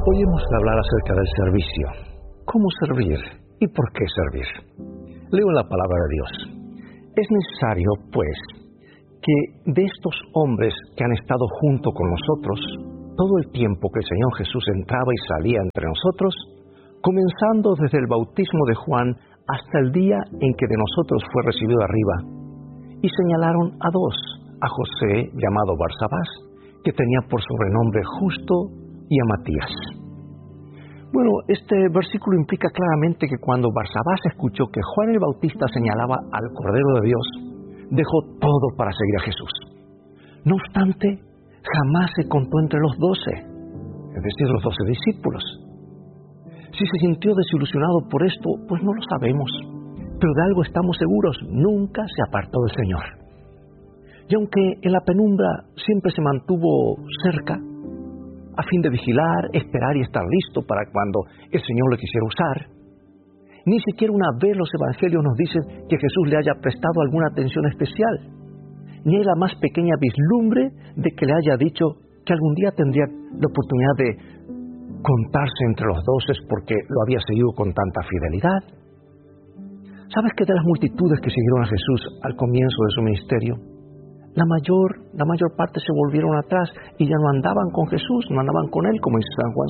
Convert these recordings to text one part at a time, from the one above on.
Hoy hemos de hablar acerca del servicio. ¿Cómo servir y por qué servir? Leo la palabra de Dios. Es necesario, pues, que de estos hombres que han estado junto con nosotros, todo el tiempo que el Señor Jesús entraba y salía entre nosotros, comenzando desde el bautismo de Juan hasta el día en que de nosotros fue recibido arriba, y señalaron a dos, a José, llamado Barsabás, que tenía por sobrenombre Justo, y a Matías. Bueno, este versículo implica claramente que cuando Barsabás escuchó que Juan el Bautista señalaba al Cordero de Dios, dejó todo para seguir a Jesús. No obstante, jamás se contó entre los 12, es decir, los 12 discípulos. Si se sintió desilusionado por esto, pues no lo sabemos, pero de algo estamos seguros: nunca se apartó del Señor. Y aunque en la penumbra siempre se mantuvo cerca, a fin de vigilar, esperar y estar listo para cuando el Señor lo quisiera usar, ni siquiera una vez los evangelios nos dicen que Jesús le haya prestado alguna atención especial, ni hay la más pequeña vislumbre de que le haya dicho que algún día tendría la oportunidad de contarse entre los 12 porque lo había seguido con tanta fidelidad. ¿Sabes que de las multitudes que siguieron a Jesús al comienzo de su ministerio, la mayor parte se volvieron atrás y ya no andaban con Jesús, no andaban con Él, como dice San Juan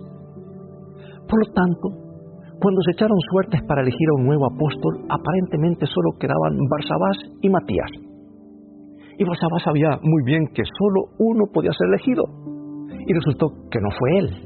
6. Por lo tanto, cuando se echaron suertes para elegir a un nuevo apóstol, aparentemente solo quedaban Barsabás y Matías. Y Barsabás sabía muy bien que solo uno podía ser elegido, y resultó que no fue él.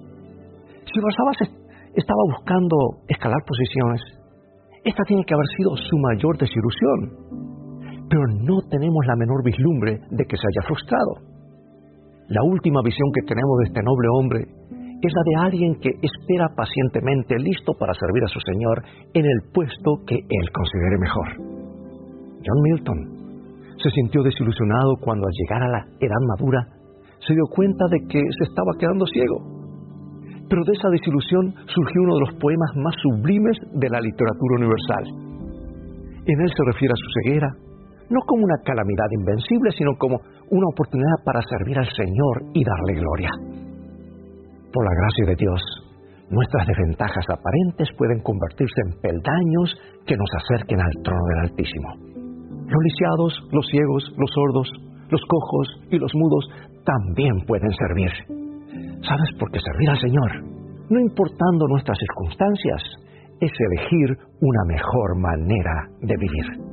Si Barsabás estaba buscando escalar posiciones, esta tiene que haber sido su mayor desilusión. Pero no tenemos la menor vislumbre de que se haya frustrado. La última visión que tenemos de este noble hombre es la de alguien que espera pacientemente, listo para servir a su Señor en el puesto que él considere mejor. John Milton se sintió desilusionado cuando al llegar a la edad madura se dio cuenta de que se estaba quedando ciego. Pero de esa desilusión surgió uno de los poemas más sublimes de la literatura universal. En él se refiere a su ceguera, no como una calamidad invencible, sino como una oportunidad para servir al Señor y darle gloria. Por la gracia de Dios, nuestras desventajas aparentes pueden convertirse en peldaños que nos acerquen al trono del Altísimo. Los lisiados, los ciegos, los sordos, los cojos y los mudos también pueden servir. ¿Sabes por qué servir al Señor, no importando nuestras circunstancias, es elegir una mejor manera de vivir?